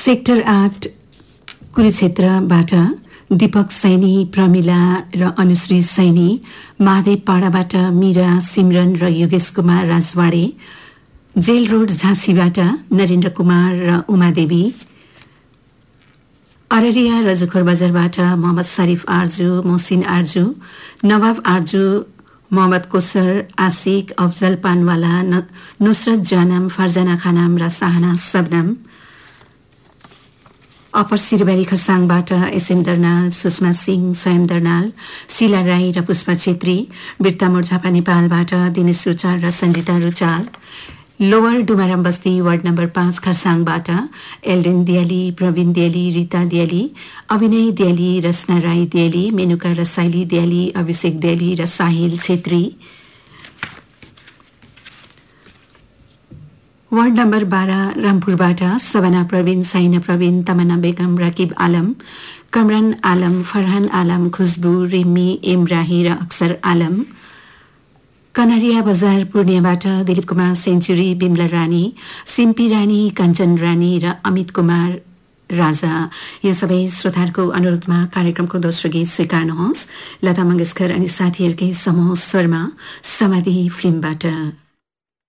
Sector 8 कुरुक्षेत्रबाट Deepak Saini, Pramila र अनुश्री सैनी, महादेव पाडाबाट मीरा, सिमरन र योगेश कुमार राजवाडे, jail road झाँसीबाट Narendra Kumar र उमादेवी, अररिया रजुखोर बजारबाट मोहम्मद शरीफ आर्जू, मोहसिन आर्जू, नवाब आर्जू, मोहम्मद कोसर, आशिक, अफजल पानवाला, नुसरत जानम, फरजाना खानम र साहना सबनम, अपर सिरबारी खरसाङबाट एसएम दर्नाल, सुषमा सिंह, स्वयं दर्नाल, शीला राई र पुष्पा छेत्री, बिर्तामोड झापा नेपालबाट दिनेश रुचाल र सञ्जिता रुचाल, लोवर डुमाराम बस्ती वार्ड नम्बर 5 खरसाङबाट एल्डेन दियाली, प्रवीण दियाली, रिता दियाली, अभिनय दियाली, रचना राई दियाली, मेनुका रसाइली दियाली, अभिषेक दियाली र साहिल छेत्री, वार्ड नम्बर 12 रामपुरबाट सबना प्रवीण, साइना प्रवीण, तमन्ना बेगम, रकिब आलम, कमरान आलम, फरहान आलम, खुशबू, रिमी, इमराही र अक्सर आलम, कनरिया बजार पूर्णियाबाट दिलीप कुमार सेन्चुरी, बिमला रानी, सिम्पी रानी, काञ्चन रानी र अमित कुमार राजा। यी सबै श्रोताहरूको अनुरोधमा कार्यक्रमको दोस्रो गीत स्वीकार्नुहोस्। लता मंगेशकर अनि साथीहरूकै समूह स्वरमा समाधि फिल्मबाट।